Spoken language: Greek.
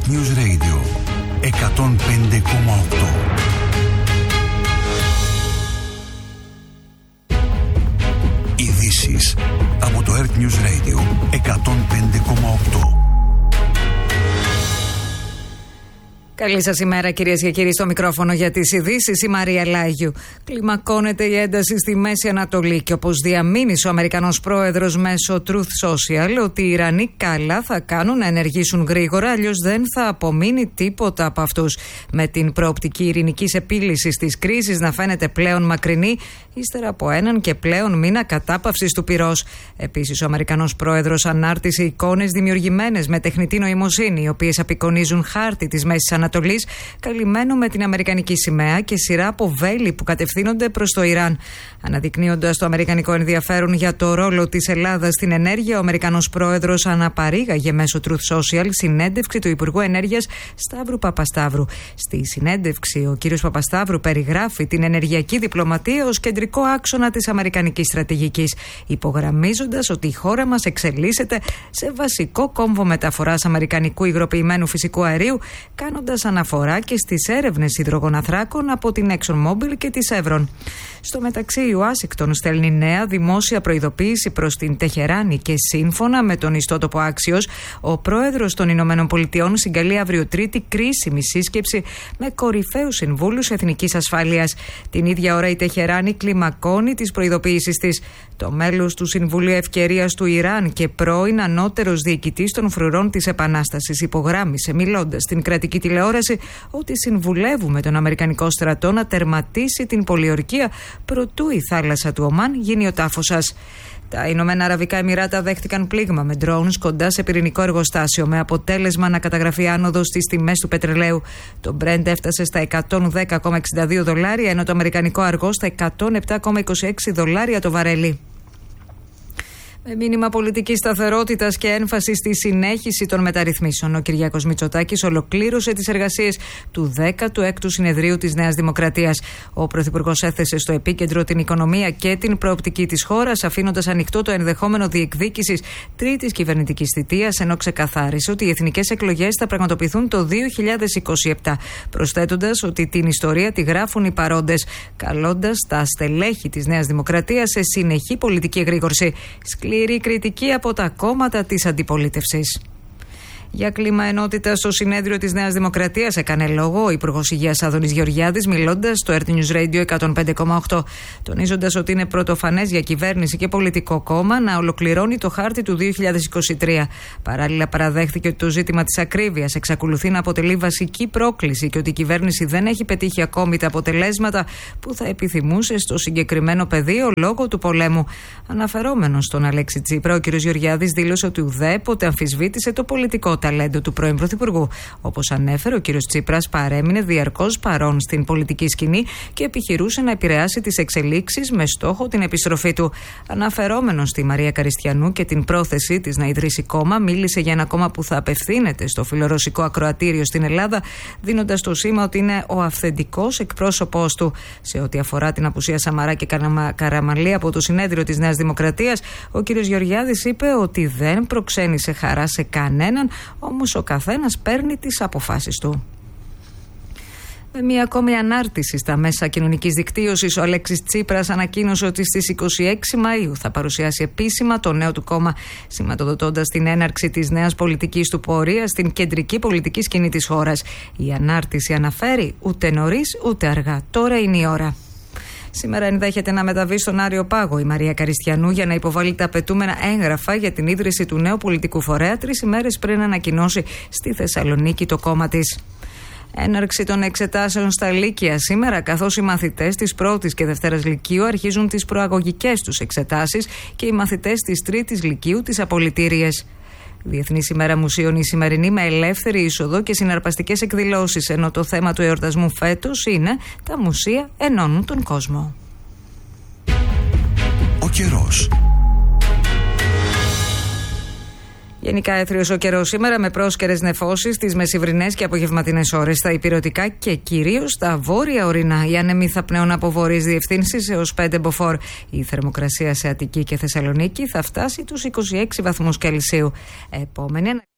Earth News Radio 105,8. Ειδήσεις από το Earth News Radio 105,8. Καλή σας ημέρα, κυρίες και κύριοι, στο μικρόφωνο για τις ειδήσεις η Μαρία Λάγιου. Κλιμακώνεται η ένταση στη Μέση Ανατολή και όπως διαμήνυσε ο Αμερικανός πρόεδρος μέσω Truth Social ότι οι Ιρανοί καλά θα κάνουν να ενεργήσουν γρήγορα, αλλιώς δεν θα απομείνει τίποτα από αυτούς. Με την προοπτική ειρηνικής επίλυσης της κρίσης να φαίνεται πλέον μακρινή, ύστερα από έναν και πλέον μήνα κατάπαυσης του πυρός. Επίσης, ο Αμερικανός πρόεδρος ανάρτησε εικόνες δημιουργημένες με τεχνητή νοημοσύνη, οι οποίες απεικονίζουν χάρτη της Μέσης Ανατολής, καλυμμένο με την αμερικανική σημαία και σειρά από βέλη που κατευθύνονται προς το Ιράν. Αναδεικνύοντας το αμερικανικό ενδιαφέρον για το ρόλο της Ελλάδας στην ενέργεια, ο Αμερικανός πρόεδρος αναπαρήγαγε μέσω Truth Social συνέντευξη του Υπουργού Ενέργειας Σταύρου Παπασταύρου. Στη συνέντευξη, ο κ. Παπασταύρου περιγράφει την ενεργειακή διπλωματία ως κεντρικό άξονα της αμερικανικής στρατηγικής, υπογραμμίζοντας ότι η χώρα μας εξελίσσεται σε βασικό κόμβο μεταφοράς αμερικανικού υγροποιημένου φυσικού αερίου, κάνοντας αναφορά και στις έρευνες υδρογοναθράκων από την ExxonMobil και τη Chevron. Στο μεταξύ, η Ουάσιγκτον στέλνει νέα δημόσια προειδοποίηση προς την Τεχεράνη και σύμφωνα με τον ιστότοπο Axios, ο πρόεδρος των Ηνωμένων Πολιτειών συγκαλεί αύριο Τρίτη κρίσιμη σύσκεψη με κορυφαίους συμβούλους εθνικής ασφάλειας. Την ίδια ώρα η Τεχεράνη κλιμακώνει τις προειδοποίησεις της. Το μέλος του Συμβουλίου Ευκαιρίας του Ιράν και πρώην ανώτερος διοικητής των φρουρών της Επανάστασης υπογράμμισε, μιλώντας στην κρατική τηλεόραση, ότι συμβουλεύουμε τον Αμερικανικό στρατό να τερματίσει την πολιορκία προτού η θάλασσα του Ομάν γίνει ο τάφος σας. Τα Ηνωμένα Αραβικά Εμιράτα δέχτηκαν πλήγμα με drones κοντά σε πυρηνικό εργοστάσιο, με αποτέλεσμα να καταγραφεί άνοδος στις τιμές του πετρελαίου. Το Brent έφτασε στα $110,62, ενώ το αμερικανικό αργό στα $107,26 το βαρέλι. Με μήνυμα πολιτικής σταθερότητας και έμφαση στη συνέχιση των μεταρρυθμίσεων, ο Κυριάκος Μητσοτάκης ολοκλήρωσε τις εργασίες του 16ου Συνεδρίου της Νέας Δημοκρατίας. Ο Πρωθυπουργός έθεσε στο επίκεντρο την οικονομία και την προοπτική της χώρας, αφήνοντας ανοιχτό το ενδεχόμενο διεκδίκησης τρίτης κυβερνητικής θητείας, ενώ ξεκαθάρισε ότι οι εθνικές εκλογές θα πραγματοποιηθούν το 2027, προσθέτοντας ότι την ιστορία τη γράφουν οι παρόντες, καλώντας τα στελέχη της Νέας Δημοκρατίας σε συνεχή πολιτική εγρήγορση. Σκληρή κριτική από τα κόμματα της αντιπολίτευσης. Για κλίμα ενότητα στο συνέδριο της Νέας Δημοκρατίας έκανε λόγο ο Υπουργός Υγείας Άδωνης Γεωργιάδης, μιλώντας στο Earth News Radio 105,8, τονίζοντας ότι είναι πρωτοφανές για κυβέρνηση και πολιτικό κόμμα να ολοκληρώνει το χάρτη του 2023. Παράλληλα, παραδέχθηκε ότι το ζήτημα της ακρίβειας εξακολουθεί να αποτελεί βασική πρόκληση και ότι η κυβέρνηση δεν έχει πετύχει ακόμη τα αποτελέσματα που θα επιθυμούσε στο συγκεκριμένο πεδίο λόγω του πολέμου. Αναφερόμενος στον Αλέξη Τσίπρα, ο κ. Γεωργιάδης δήλωσε ότι ουδέποτε αμφισβήτησε το πολιτικό ταλέντο του πρώην Πρωθυπουργού. Όπως ανέφερε, ο κ. Τσίπρας παρέμεινε διαρκώς παρόν στην πολιτική σκηνή και επιχειρούσε να επηρεάσει τις εξελίξεις με στόχο την επιστροφή του. Αναφερόμενος στη Μαρία Καριστιανού και την πρόθεσή της να ιδρύσει κόμμα, μίλησε για ένα κόμμα που θα απευθύνεται στο φιλορωσικό ακροατήριο στην Ελλάδα, δίνοντας το σήμα ότι είναι ο αυθεντικός εκπρόσωπός του. Σε ό,τι αφορά την απουσία Σαμαρά και Καραμανλή από το συνέδριο της Νέας Δημοκρατίας, ο κ. Γεωργιάδης είπε ότι δεν προξένησε χαρά σε κανέναν, όμως ο καθένας παίρνει τις αποφάσεις του. Με μια ακόμη ανάρτηση στα μέσα κοινωνικής δικτύωσης, ο Αλέξης Τσίπρας ανακοίνωσε ότι στις 26 Μαΐου θα παρουσιάσει επίσημα το νέο του κόμμα, σηματοδοτώντας την έναρξη της νέας πολιτικής του πορείας στην κεντρική πολιτική σκηνή της χώρας. Η ανάρτηση αναφέρει ούτε νωρίς ούτε αργά. Τώρα είναι η ώρα. Σήμερα ενδέχεται να μεταβεί στον Άριο Πάγο η Μαρία Καριστιανού για να υποβάλει τα απαιτούμενα έγγραφα για την ίδρυση του νέου πολιτικού φορέα, 3 ημέρες πριν ανακοινώσει στη Θεσσαλονίκη το κόμμα της. Έναρξη των εξετάσεων στα Λύκεια σήμερα, καθώς οι μαθητές της 1ης και 2ης Λυκείου αρχίζουν τις προαγωγικές τους εξετάσεις και οι μαθητές της 3ης Λυκείου τις απολυτήριες. Διεθνής ημέρα μουσείων η σημερινή, με ελεύθερη είσοδο και συναρπαστικές εκδηλώσεις, ενώ το θέμα του εορτασμού φέτος είναι «Τα μουσεία ενώνουν τον κόσμο». Ο καιρός. Γενικά έθριος ο καιρός σήμερα, με πρόσκαιρες νεφώσεις στις μεσημβρινές και απογευματινές ώρες στα ηπειρωτικά και κυρίως στα βόρεια ορεινά. Οι άνεμοι θα πνέουν από βόρειες διευθύνσεις έως 5 μποφόρ. Η θερμοκρασία σε Αττική και Θεσσαλονίκη θα φτάσει τους 26 βαθμούς Κελσίου. Επόμενη